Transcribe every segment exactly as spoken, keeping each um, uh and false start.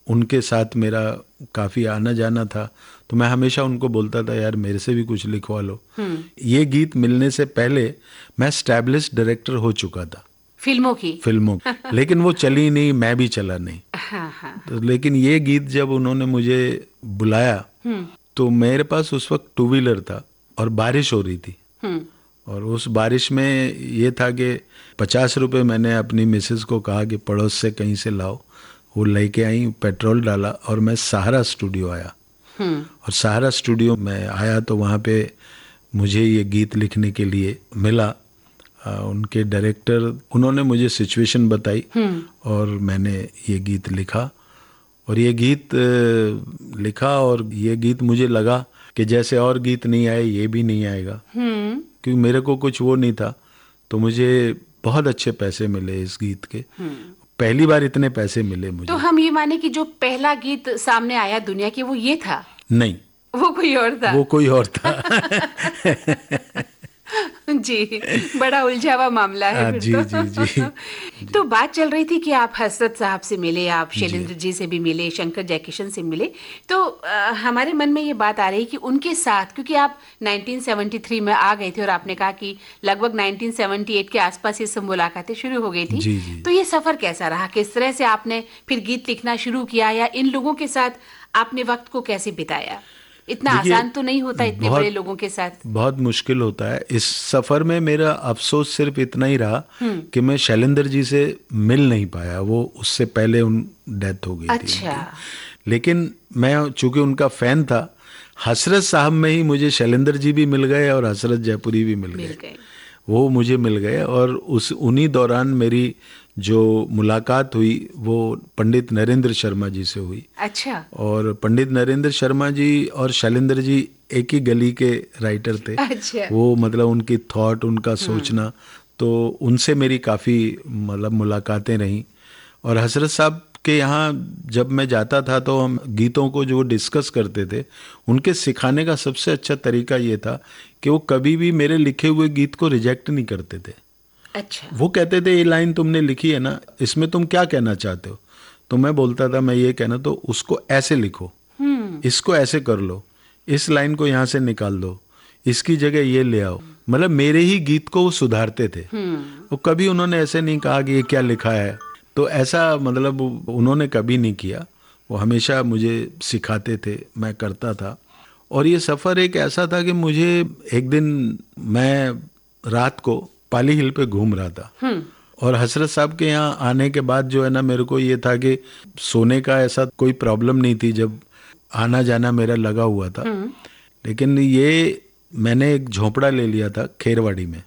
उनके साथ मेरा काफ़ी आना जाना था, तो मैं हमेशा उनको बोलता था यार मेरे से भी कुछ लिखवा लो। ये गीत मिलने से पहले मैं एस्टैब्लिश्ड डायरेक्टर हो चुका था फिल्मों की फिल्मों लेकिन वो चली नहीं, मैं भी चला नहीं। हाँ हाँ। तो लेकिन ये गीत जब उन्होंने मुझे बुलाया तो मेरे पास उस वक्त टू व्हीलर था और बारिश हो रही थी, और उस बारिश में ये था कि पचास रुपए मैंने अपनी मिसेस को कहा कि पड़ोस से कहीं से लाओ, वो लेके आई, पेट्रोल डाला और मैं सहारा स्टूडियो आया। और सहारा स्टूडियो में आया तो वहाँ पे मुझे ये गीत लिखने के लिए मिला। आ, उनके डायरेक्टर, उन्होंने मुझे सिचुएशन बताई और मैंने ये गीत लिखा। और ये गीत लिखा और ये गीत मुझे लगा कि जैसे और गीत नहीं आए ये भी नहीं आएगा, क्योंकि मेरे को कुछ वो नहीं था। तो मुझे बहुत अच्छे पैसे मिले इस गीत के, पहली बार इतने पैसे मिले मुझे। तो हम ये माने कि जो पहला गीत सामने आया दुनिया के वो ये था? नहीं, वो कोई और था। वो कोई और था। जी, बड़ा उलझा हुआ मामला है फिर जी, तो। जी, जी, जी। तो बात चल रही थी कि आप हसरत साहब से मिले, आप शैलेंद्र जी से भी मिले, शंकर जयकिशन से मिले। तो आ, हमारे मन में ये बात आ रही कि उनके साथ, क्योंकि आप उन्नीस सौ तिहत्तर में आ गए थे और आपने कहा कि लगभग उन्नीस सौ अठहत्तर के आसपास ये सब मुलाकातें शुरू हो गई थी। जी, जी। तो ये सफर कैसा रहा? किस तरह से आपने फिर गीत लिखना शुरू किया, या इन लोगों के साथ आपने वक्त को कैसे बिताया? इतना आसान तो नहीं होता इतने बड़े लोगों के साथ। बहुत मुश्किल होता है। इस सफर में मेरा अफसोस सिर्फ इतना ही रहा कि मैं शैलेंद्र जी से मिल नहीं पाया, वो उससे पहले उन डेथ हो गई थी। अच्छा। लेकिन मैं चूंकि उनका फैन था, हसरत साहब में ही मुझे शैलेंद्र जी भी मिल गए और हसरत जयपुरी भी मिल गए, वो मुझे मिल गए। और उस उन्हीं दौरान मेरी जो मुलाकात हुई वो पंडित नरेंद्र शर्मा जी से हुई। अच्छा। और पंडित नरेंद्र शर्मा जी और शैलेंद्र जी एक ही गली के राइटर थे। अच्छा। वो मतलब उनकी थॉट, उनका सोचना, तो उनसे मेरी काफ़ी मतलब मुलाकातें रहीं। और हसरत साहब के यहाँ जब मैं जाता था तो हम गीतों को जो डिस्कस करते थे, उनके सिखाने का सबसे अच्छा तरीका ये था कि वो कभी भी मेरे लिखे हुए गीत को रिजेक्ट नहीं करते थे। अच्छा। वो कहते थे ये लाइन तुमने लिखी है ना, इसमें तुम क्या कहना चाहते हो? तो मैं बोलता था मैं ये कहना, तो उसको ऐसे लिखो, इसको ऐसे कर लो, इस लाइन को यहाँ से निकाल दो, इसकी जगह ये ले आओ। मतलब मेरे ही गीत को वो सुधारते थे। वो कभी उन्होंने ऐसे नहीं कहा कि ये क्या लिखा है, तो ऐसा मतलब उन्होंने कभी नहीं किया। वो हमेशा मुझे सिखाते थे, मैं करता था। और ये सफ़र एक ऐसा था कि मुझे एक दिन, मैं रात को पाली हिल पे घूम रहा था और हसरत साहब के यहाँ आने के बाद जो है ना, मेरे को ये था कि सोने का ऐसा कोई प्रॉब्लम नहीं थी, जब आना जाना मेरा लगा हुआ था। लेकिन ये मैंने एक झोपड़ा ले लिया था खेरवाड़ी में,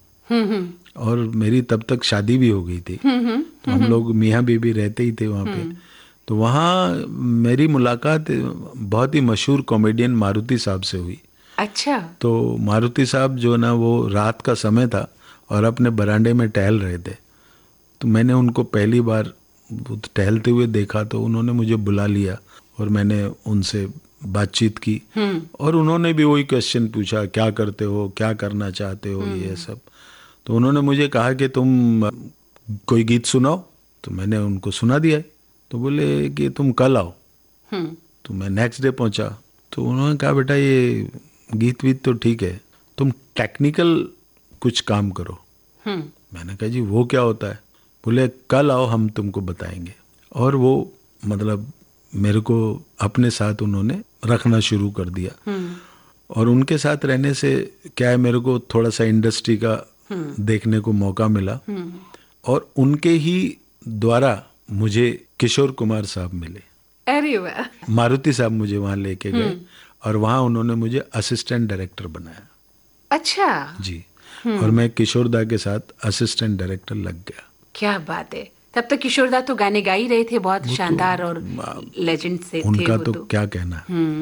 और मेरी तब तक शादी भी हो गई थी, तो हम लोग मियाँ बीबी रहते ही थे वहाँ पे। तो वहाँ मेरी मुलाकात बहुत ही मशहूर कॉमेडियन मारुति साहब से हुई। अच्छा। तो मारुति साहब जो ना, वो रात का समय था और अपने बरामदे में टहल रहे थे। तो मैंने उनको पहली बार टहलते हुए देखा, तो उन्होंने मुझे बुला लिया और मैंने उनसे बातचीत की। और उन्होंने भी वही क्वेश्चन पूछा, क्या करते हो, क्या करना चाहते हो, ये सब। तो उन्होंने मुझे कहा कि तुम कोई गीत सुनाओ, तो मैंने उनको सुना दिया। तो बोले कि तुम कल आओ। तो मैं नेक्स्ट डे पहुंचा, तो उन्होंने कहा बेटा ये गीत वीत तो ठीक है, तुम टेक्निकल कुछ काम करो। मैंने कहा जी वो क्या होता है? बोले कल आओ, हम तुमको बताएंगे। और वो मतलब मेरे को अपने साथ उन्होंने रखना शुरू कर दिया। और उनके साथ रहने से क्या है, मेरे को थोड़ा सा इंडस्ट्री का देखने को मौका मिला। और उनके ही द्वारा मुझे किशोर कुमार साहब मिले। अरे वाह। मारुति साहब मुझे वहाँ लेके गए और वहाँ उन्होंने मुझे असिस्टेंट डायरेक्टर बनाया। अच्छा जी। और मैं किशोर दा के साथ असिस्टेंट डायरेक्टर लग गया। क्या बात है। तब तक किशोर दा तो गाने गा ही रहे थे, बहुत शानदार और लेजेंड से थे उनका वो तो, तो क्या कहना।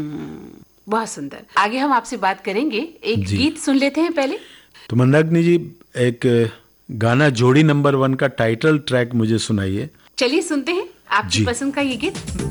बहुत सुंदर। आगे हम आपसे बात करेंगे, एक गीत सुन लेते हैं पहले। तो मंदाकिनी जी, एक गाना जोड़ी नंबर वन का टाइटल ट्रैक मुझे सुनाइए। चलिए सुनते हैं आपकी पसंद का ये गीत।